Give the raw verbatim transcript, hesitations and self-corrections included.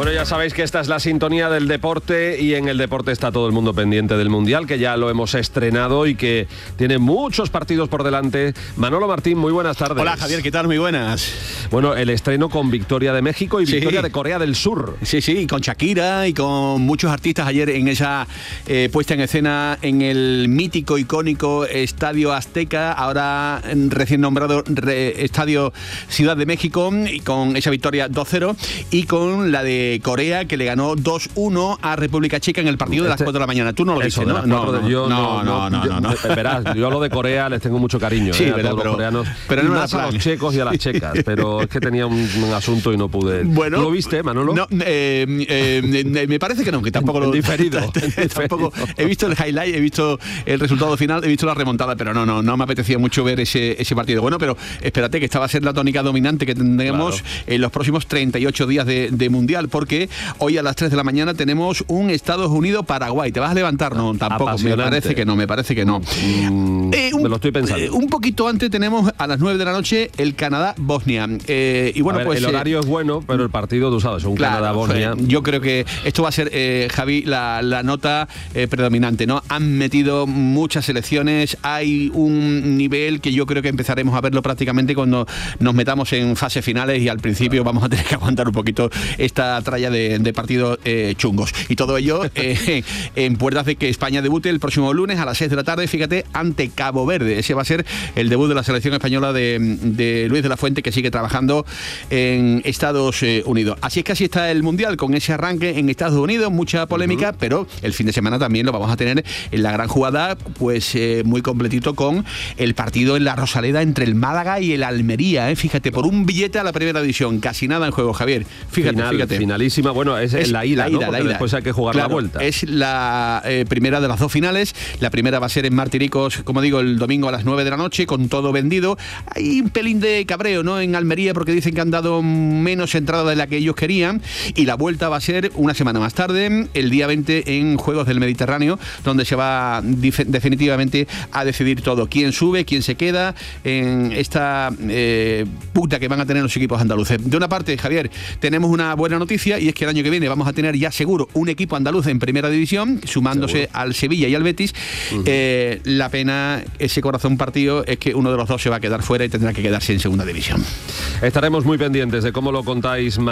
Bueno, ya sabéis que esta es la sintonía del deporte y en el deporte está todo el mundo pendiente del Mundial, que ya lo hemos estrenado y que tiene muchos partidos por delante. Manolo Martín, muy buenas tardes. Hola Javier, ¿qué tal? Muy buenas. Bueno, el estreno con victoria de México y victoria sí. de Corea del Sur. Sí, sí, y con Shakira y con muchos artistas ayer en esa eh, puesta en escena en el mítico, icónico Estadio Azteca, ahora recién nombrado re, Estadio Ciudad de México, y con esa victoria dos cero, y con la de Corea, que le ganó dos uno a República Checa en el partido de las Este, cuatro de la mañana. Tú no lo dices, ¿no? No, no, yo no, no, no, no, no. Verás, yo a lo de Corea les tengo mucho cariño, sí, eh, a verdad, todos pero, los coreanos, pero y no más a los checos y a las checas, pero es que tenía un, un asunto y no pude. Bueno, ¿Tú lo viste, Manolo? No, eh, eh, me parece que no, que tampoco lo... diferido. Tampoco, he visto el highlight, he visto el resultado final, he visto la remontada, pero no, no, no me apetecía mucho ver ese, ese partido. Bueno, pero espérate, que esta va a ser la tónica dominante que tendremos claro. en los próximos treinta y ocho días de, de Mundial, porque hoy a las tres de la mañana tenemos un Estados Unidos-Paraguay. ¿Te vas a levantar? No, tampoco. Me parece que no, me parece que no. Mm, eh, un, me lo estoy pensando. Eh, un poquito antes tenemos a las nueve de la noche el Canadá-Bosnia. Eh, y bueno, ver, pues el horario eh, es bueno, pero el partido, tú sabes, un claro, Canadá-Bosnia. Yo creo que esto va a ser, eh, Javi, la, la nota eh, predominante, ¿no? Han metido muchas selecciones, hay un nivel que yo creo que empezaremos a verlo prácticamente cuando nos metamos en fases finales, y al principio vamos a tener que aguantar un poquito esta tralla de, de partidos eh, chungos. Y todo ello eh, en puertas de que España debute el próximo lunes a las seis de la tarde, fíjate, ante Cabo Verde. Ese va a ser el debut de la selección española de, de Luis de la Fuente, que sigue trabajando en Estados Unidos. Así es que así está el Mundial, con ese arranque en Estados Unidos, mucha polémica, uh-huh. pero el fin de semana también lo vamos a tener en la gran jugada, pues eh, muy completito, con el partido en la Rosaleda entre el Málaga y el Almería, eh. fíjate, por un billete a la primera división, casi nada en juego, Javier. Fíjate, Final, fíjate. Finalísima, bueno, es, es la ida, la ida, ¿no? la ida. Después hay que jugar claro, la vuelta. Es la eh, primera de las dos finales. La primera va a ser en Martiricos, como digo, el domingo a las nueve de la noche, con todo vendido. Hay un pelín de cabreo, ¿no?, en Almería, porque dicen que han dado menos entrada de la que ellos querían, y la vuelta va a ser una semana más tarde, el día veinte, en Juegos del Mediterráneo, donde se va dif- definitivamente a decidir todo, quién sube, quién se queda en esta eh, puta que van a tener los equipos andaluces. De una parte, Javier, tenemos una buena noticia, y es que el año que viene vamos a tener ya seguro un equipo andaluz en primera división, sumándose seguro al Sevilla y al Betis. Uh-huh. eh, la pena, ese corazón partido, es que uno de los dos se va a quedar fuera y tendrá que quedarse en segunda división. Estaremos muy pendientes de cómo lo contáis.